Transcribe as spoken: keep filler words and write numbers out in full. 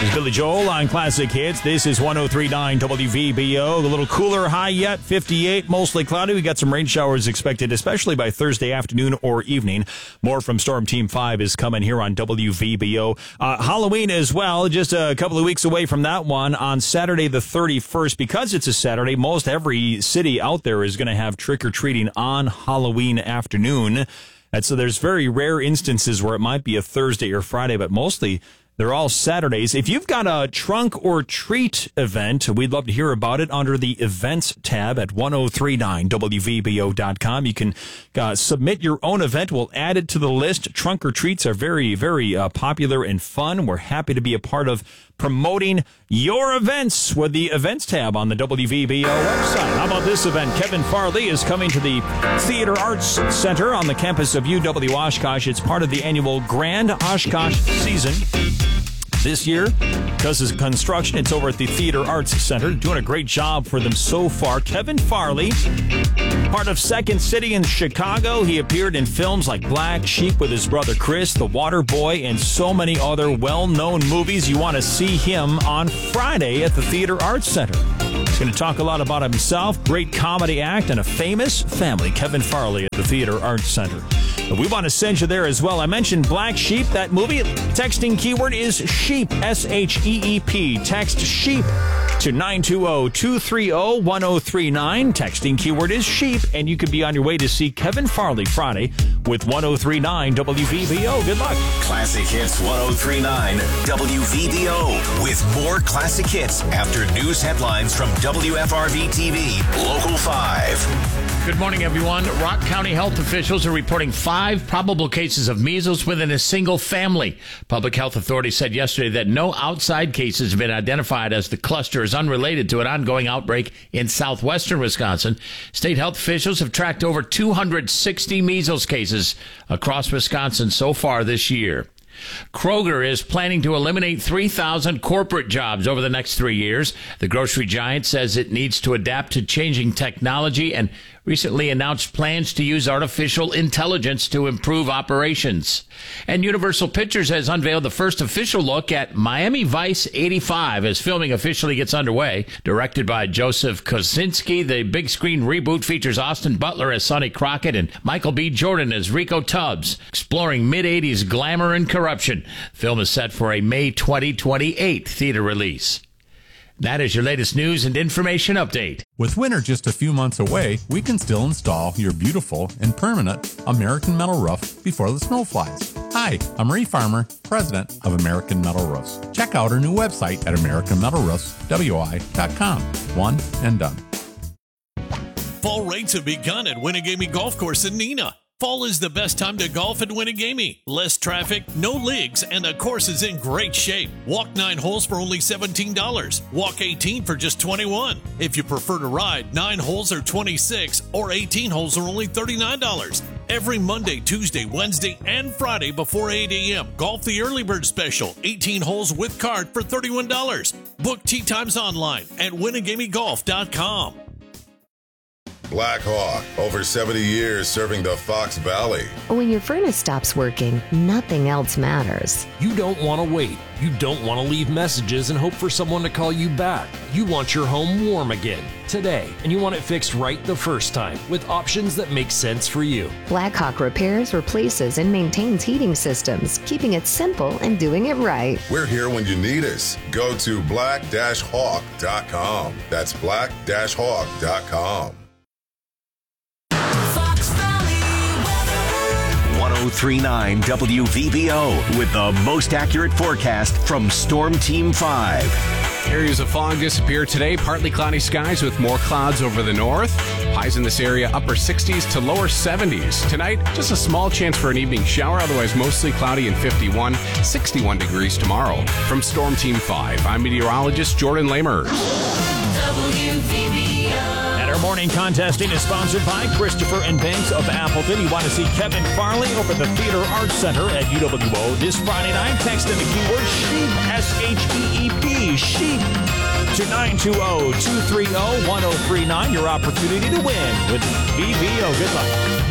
It's Billy Joel on Classic Hits. This is one oh three point nine W V B O. The little cooler high yet, fifty-eight, mostly cloudy. We got some rain showers expected, especially by Thursday afternoon or evening. More from Storm Team five is coming here on W V B O. Uh, Halloween as well, just a couple of weeks away from that one on Saturday the thirty-first. Because it's a Saturday, most every city out there is going to have trick-or-treating on Halloween afternoon. And so there's very rare instances where it might be a Thursday or Friday, but mostly they're all Saturdays. If you've got a trunk or treat event, we'd love to hear about it under the events tab at ten thirty-nine W V B O dot com. You can uh, submit your own event. We'll add it to the list. Trunk or treats are very, very uh, popular and fun. We're happy to be a part of promoting your events with the events tab on the W V B O website. How about this event? Kevin Farley is coming to the Theater Arts Center on the campus of U W Oshkosh. It's part of the annual Grand Oshkosh season. This year, because of construction, it's over at the Theater Arts Center. Doing a great job for them so far. Kevin Farley, part of Second City in Chicago. He appeared in films like Black Sheep with his brother Chris, The Water Boy, and so many other well-known movies. You want to see him on Friday at the Theater Arts Center. He's going to talk a lot about himself, great comedy act, and a famous family. Kevin Farley at the Theater Arts Center. We want to send you there as well. I mentioned Black Sheep, that movie. Texting keyword is sheep, S H E E P. Text sheep to nine two zero, two three zero, one zero three nine. Texting keyword is sheep, and you could be on your way to see Kevin Farley Friday with ten thirty-nine W V B O. Good luck. Classic Hits ten thirty-nine W V B O with more classic hits after news headlines from W F R V T V Local five. Good morning, everyone. Rock County health officials are reporting five probable cases of measles within a single family. Public health authorities said yesterday that no outside cases have been identified as the cluster is unrelated to an ongoing outbreak in southwestern Wisconsin. State health officials have tracked over two hundred sixty measles cases across Wisconsin so far this year. Kroger is planning to eliminate three thousand corporate jobs over the next three years. The grocery giant says it needs to adapt to changing technology and recently announced plans to use artificial intelligence to improve operations. And Universal Pictures has unveiled the first official look at Miami Vice eighty-five as filming officially gets underway. Directed by Joseph Kosinski, the big screen reboot features Austin Butler as Sonny Crockett and Michael B. Jordan as Rico Tubbs, exploring mid-eighties glamour and corruption. The film is set for a May twenty twenty-eight theater release. That is your latest news and information update. With winter just a few months away, we can still install your beautiful and permanent American Metal roof before the snow flies. Hi, I'm Ray Farmer, president of American Metal Roofs. Check out our new website at american metal roofs w i dot com. One and done. Fall rates have begun at Winnegamie Golf Course in Neenah. Fall is the best time to golf at Winnegamie. Less traffic, no leagues, and the course is in great shape. Walk nine holes for only seventeen dollars. Walk eighteen for just twenty-one dollars. If you prefer to ride, nine holes are twenty-six dollars or eighteen holes are only thirty-nine dollars. Every Monday, Tuesday, Wednesday, and Friday before eight a.m. Golf the Early Bird Special. eighteen holes with cart for thirty-one dollars. Book tee times online at winnegamie golf dot com. Black Hawk, over seventy years serving the Fox Valley. When your furnace stops working, nothing else matters. You don't want to wait. You don't want to leave messages and hope for someone to call you back. You want your home warm again, today, and you want it fixed right the first time with options that make sense for you. Blackhawk repairs, replaces, and maintains heating systems, keeping it simple and doing it right. We're here when you need us. Go to black dash hawk dot com. That's black dash hawk dot com. ten thirty-nine W V B O with the most accurate forecast from Storm Team five. Areas of fog disappear today. Partly cloudy skies with more clouds over the north. Highs in this area upper sixties to lower seventies. Tonight, just a small chance for an evening shower. Otherwise, mostly cloudy and fifty-one, sixty-one degrees tomorrow. From Storm Team five, I'm meteorologist Jordan Lamers. W V B O. And our morning contesting is sponsored by Christopher and Banks of Appleton. You want to see Kevin Farley over at the Theater Arts Center at U W O this Friday night. Text in the keyword SHEEP, S H E E P, SHEEP, to nine two zero, two three zero, one zero three nine. Your opportunity to win with V B O. Good luck.